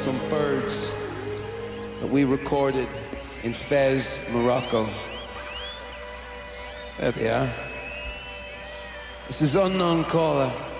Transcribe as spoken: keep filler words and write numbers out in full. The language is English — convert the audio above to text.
some birds that we recorded in Fez, Morocco. There they are. This is Unknown Caller.